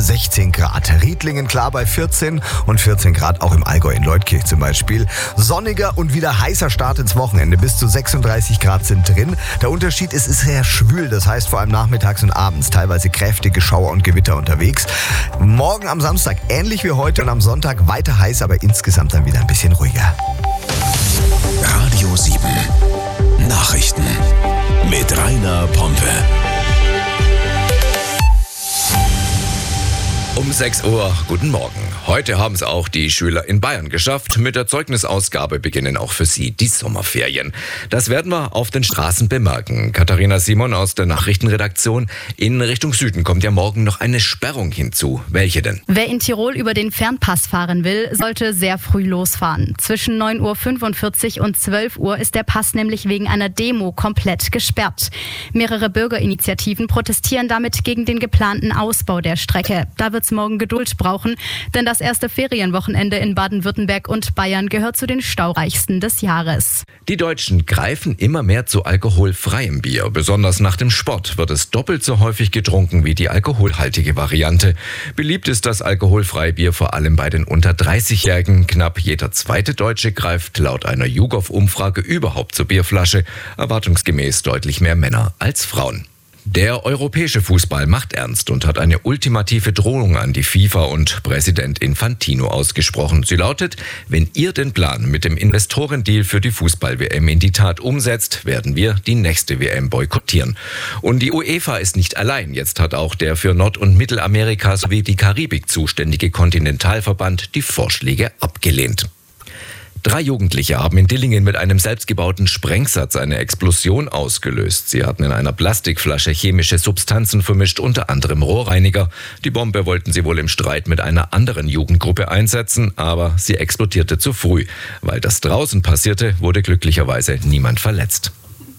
16 Grad. Riedlingen klar bei 14 und 14 Grad auch im Allgäu in Leutkirch zum Beispiel. Sonniger und wieder heißer Start ins Wochenende. Bis zu 36 Grad sind drin. Der Unterschied ist, es ist sehr schwül. Das heißt vor allem nachmittags und abends teilweise kräftige Schauer und Gewitter unterwegs. Morgen am Samstag ähnlich wie heute und am Sonntag weiter heiß, aber insgesamt dann wieder ein bisschen ruhiger. Radio 7 Nachrichten mit Rainer Pompe. Um 6 Uhr, guten Morgen. Heute haben es auch die Schüler in Bayern geschafft. Mit der Zeugnisausgabe beginnen auch für sie die Sommerferien. Das werden wir auf den Straßen bemerken. Katharina Simon aus der Nachrichtenredaktion. In Richtung Süden kommt ja morgen noch eine Sperrung hinzu. Welche denn? Wer in Tirol über den Fernpass fahren will, sollte sehr früh losfahren. Zwischen 9.45 Uhr und 12 Uhr ist der Pass nämlich wegen einer Demo komplett gesperrt. Mehrere Bürgerinitiativen protestieren damit gegen den geplanten Ausbau der Strecke. Da wird's morgen Geduld brauchen, denn das erste Ferienwochenende in Baden-Württemberg und Bayern gehört zu den staureichsten des Jahres. Die Deutschen greifen immer mehr zu alkoholfreiem Bier. Besonders nach dem Sport wird es doppelt so häufig getrunken wie die alkoholhaltige Variante. Beliebt ist das alkoholfreie Bier vor allem bei den unter 30-Jährigen. Knapp jeder zweite Deutsche greift laut einer YouGov-Umfrage überhaupt zur Bierflasche. Erwartungsgemäß deutlich mehr Männer als Frauen. Der europäische Fußball macht ernst und hat eine ultimative Drohung an die FIFA und Präsident Infantino ausgesprochen. Sie lautet: Wenn ihr den Plan mit dem Investorendeal für die Fußball-WM in die Tat umsetzt, werden wir die nächste WM boykottieren. Und die UEFA ist nicht allein. Jetzt hat auch der für Nord- und Mittelamerika sowie die Karibik zuständige Kontinentalverband die Vorschläge abgelehnt. 3 Jugendliche haben in Dillingen mit einem selbstgebauten Sprengsatz eine Explosion ausgelöst. Sie hatten in einer Plastikflasche chemische Substanzen vermischt, unter anderem Rohrreiniger. Die Bombe wollten sie wohl im Streit mit einer anderen Jugendgruppe einsetzen, aber sie explodierte zu früh. Weil das draußen passierte, wurde glücklicherweise niemand verletzt.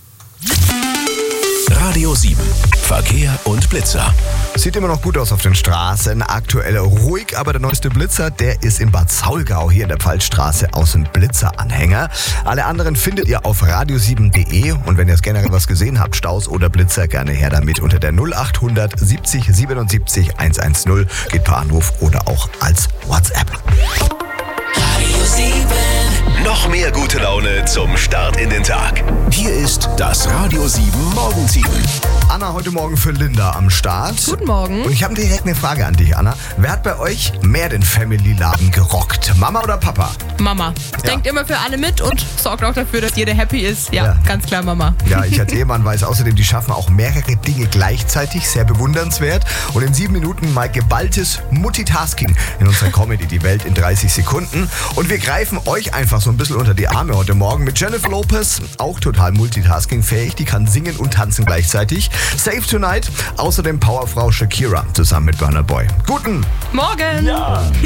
Radio 7 Verkehr und Blitzer. Sieht immer noch gut aus auf den Straßen. Aktuell ruhig, aber der neueste Blitzer, der ist in Bad Saulgau hier in der Pfalzstraße aus dem Blitzeranhänger. Alle anderen findet ihr auf radio7.de und wenn ihr generell was gesehen habt, Staus oder Blitzer, gerne her damit unter der 0800 70 77 110. Geht per Anruf oder auch als WhatsApp. Radio 7. Noch mehr gute Laune zum Start in den Tag. Hier ist das Radio 7 Morgenteam. Anna, heute Morgen für Linda am Start. Guten Morgen. Und ich habe direkt eine Frage an dich, Anna. Wer hat bei euch mehr den Family-Laden gerockt? Mama oder Papa? Mama. Denkt immer für alle mit und sorgt auch dafür, dass jeder happy ist. Ja, ganz klar Mama. Ja, ich als Ehemann weiß außerdem, die schaffen auch mehrere Dinge gleichzeitig. Sehr bewundernswert. Und in 7 Minuten mal geballtes Multitasking in unserer Comedy Die Welt in 30 Sekunden. Und wir greifen euch einfach so ein bisschen unter die Arme heute Morgen mit Jennifer Lopez. Auch total multitaskingfähig. Die kann singen und tanzen gleichzeitig. Save Tonight. Außerdem Powerfrau Shakira zusammen mit Burna Boy. Guten Morgen. Ja.